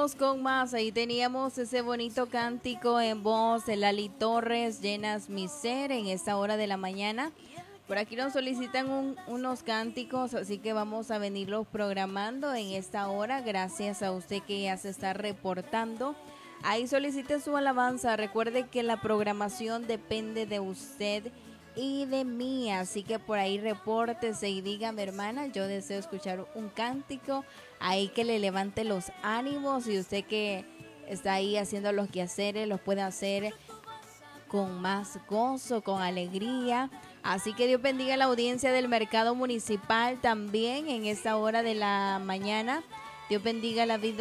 Seguimos con más. Ahí teníamos ese bonito cántico en voz de Lali Torres, Llenas mi ser, en esta hora de la mañana. Por aquí nos solicitan unos cánticos, así que vamos a venirlos programando en esta hora. Gracias a usted que ya se está reportando. Ahí solicite su alabanza. Recuerde que la programación depende de usted y de mí, así que por ahí repórtese y dígame, hermana, yo deseo escuchar un cántico ahí que le levante los ánimos, y usted que está ahí haciendo los quehaceres los puede hacer con más gozo, con alegría. Así que Dios bendiga a la audiencia del mercado municipal también en esta hora de la mañana. Dios bendiga la vida